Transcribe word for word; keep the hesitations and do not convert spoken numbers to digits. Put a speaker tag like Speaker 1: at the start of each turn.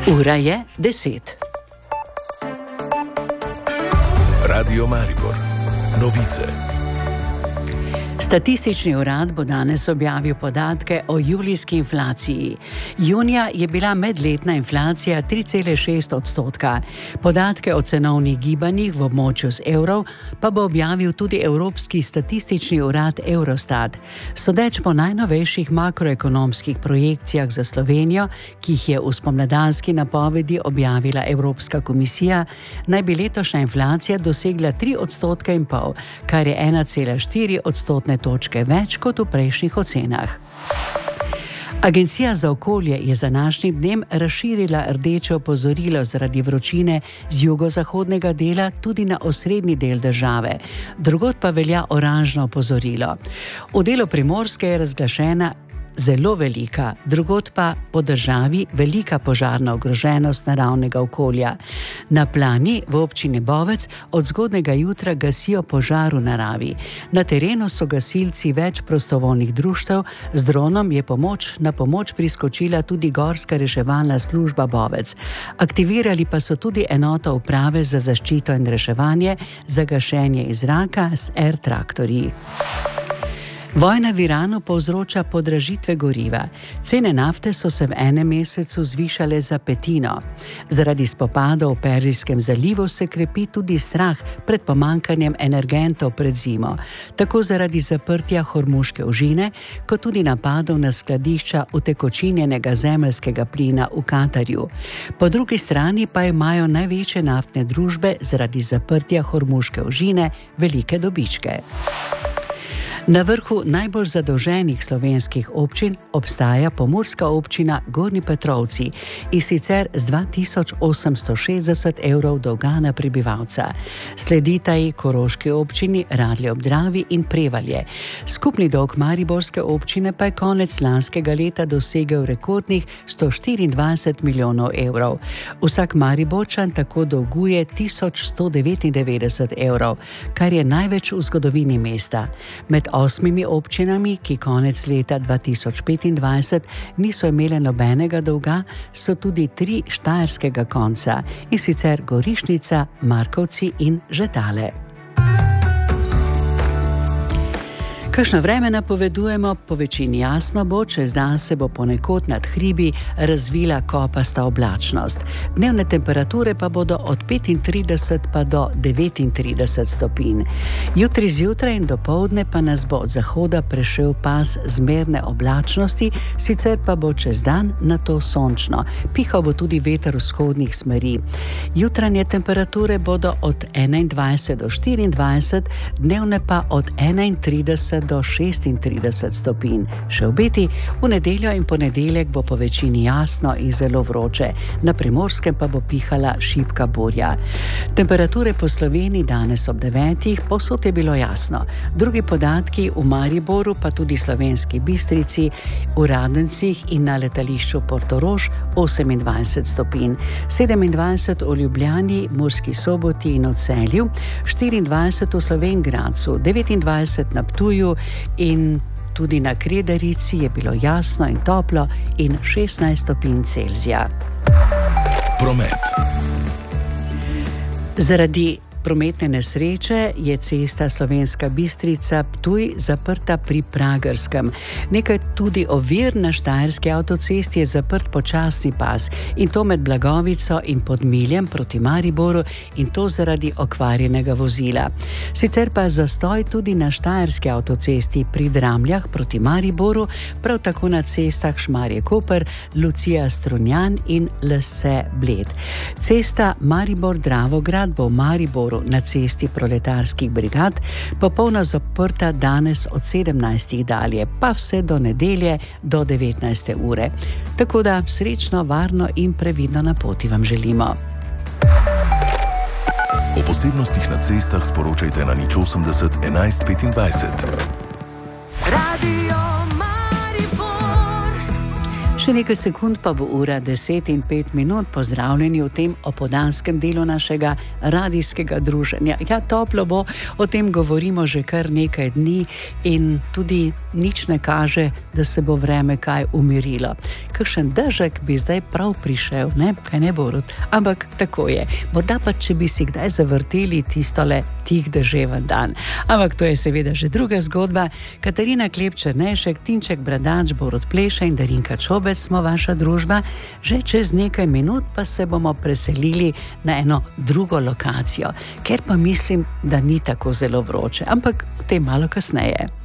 Speaker 1: Ura je deset.
Speaker 2: Radio Maribor. Novice.
Speaker 1: Statistični urad bo danes objavil podatke o julijski inflaciji. Junija je bila medletna inflacija tri cele šest odstotka. Podatke o cenovnih gibanjih v območju z evrov pa bo objavil tudi Evropski statistični urad Eurostat. Sodeč po najnovejših makroekonomskih projekcijah za Slovenijo, ki jih je v spomladanski napovedi objavila Evropska komisija, naj bi letošnja inflacija dosegla tri odstotke in pol, kar je ena cela štiri odstotne točke več kot v prejšnjih ocenah. Agencija za okolje je za današnjim dnem razširila rdeče opozorilo zaradi vročine z jugozahodnega dela tudi na osrednji del države. Drugod pa velja oranžno opozorilo. V delu Primorske je razglašena zelo velika, drugod pa po državi velika požarna ogroženost naravnega okolja. Na Plani v občini Bovec od zgodnega jutra gasijo požar v naravi. Na terenu so gasilci več prostovoljnih društev, z dronom je pomoč na pomoč priskočila tudi Gorska reševalna služba Bovec. Aktivirali pa so tudi enoto uprave za zaščito in reševanje za gašenje iz zraka s air traktorji. Vojna v Iranu povzroča podražitve goriva. Cene nafte so se v enem mesecu zvišale za petino. Zaradi spopadov v Perzijskem zalivu se krepi tudi strah pred pomanjkanjem energentov pred zimo, tako zaradi zaprtja Hormuške ožine, kot tudi napadov na skladišča utekočinjenega zemeljskega plina v Katarju. Po drugi strani pa imajo največje naftne družbe zaradi zaprtja Hormuške ožine velike dobičke. Na vrhu najbolj zadolženih slovenskih občin obstaja pomurska občina Gornji Petrovci in sicer z dva tisoč osemsto šestdeset evrov dolga na prebivalca. Sledita ji koroški občini Radlje ob Dravi in Prevalje. Skupni dolg mariborske občine pa je konec lanskega leta dosegel rekordnih sto štiriindvajset milijonov evrov. Vsak Mariborčan tako dolguje tisoč sto devetindevetdeset evrov, kar je največ v zgodovini mesta. Med osmimi občinami, ki konec leta dva tisoč petindvajset niso imele nobenega dolga, so tudi tri štajerskega konca, in sicer Gorišnica, Markovci in Žetale. Kakšno vreme napovedujemo, po večini jasno bo, čez dan se bo ponekod nad hribi razvila kopasta oblačnost. Dnevne temperature pa bodo od petintrideset pa do devetintrideset stopinj. Jutri zjutraj in dopoldne pa nas bo od zahoda prešel pas zmerne oblačnosti, sicer pa bo čez dan nato sončno. Pihal bo tudi veter vzhodnih smeri. Jutranje temperature bodo od enaindvajset do štiriindvajset, dnevne pa od enaintrideset do šestintrideset stopinj. Še obeti, v nedeljo in ponedeljek bo po večini jasno in zelo vroče. Na Primorskem pa bo pihala šibka burja. Temperature po Sloveniji danes ob devetih, povsod je bilo jasno. Drugi podatki v Mariboru, pa tudi Slovenski Bistrici, v Radencih in na letališču Portorož osemindvajset stopinj, sedemindvajset v Ljubljani, Murski Soboti in v Celju, štiriindvajset v Slovenj Gradcu, devetindvajset na Ptuju in tudi na Kredarici je bilo jasno in toplo in šestnajst stopinj Celzija.
Speaker 2: Promet.
Speaker 1: Zaradi prometne nesreče je cesta Slovenska Bistrica-Ptuj zaprta pri Pragerskem. Nekaj tudi ovir na štajerski avtocesti je zaprt počasni pas, in to med Blagovico in Podmiljem proti Mariboru, in to zaradi okvarjenega vozila. Sicer pa zastoj tudi na štajerski avtocesti pri Dramljah proti Mariboru, prav tako na cestah Šmarje-Koper, Lucija-Strunjan in Lesce-Bled. Cesta Maribor-Dravograd bo v Mariboru na cesti proletarskih brigad popolno zaprta danes od sedemnajstih dalje, pa vse do nedelje do devetnajste ure. Tako da srečno, varno in previdno na poti vam želimo.
Speaker 2: O posebnostih na cestah sporočajte na nič osemdeset enajst petindvajset.
Speaker 1: Radio Še nekaj sekund pa bo ura deset in pet minut. Pozdravljeni v tem opoldanskem delu našega radijskega druženja. Ja, toplo bo, o tem govorimo že kar nekaj dni in tudi nič ne kaže, da se bo vreme kaj umirilo. Kakšen dežek bi zdaj prav prišel, ne? Kaj ne, Borut? Ampak tako je. Morda pa, če bi si kdaj zavrteli tistole tih deževen dan. Ampak to je seveda že druga zgodba. Katarina Klep-Černešek, Tinček Bradač, Borut Pleša in Darinka Čobec smo vaša družba. Že čez nekaj minut pa se bomo preselili na eno drugo lokacijo, ker pa mislim, da ni tako zelo vroče, ampak o tem malo kasneje.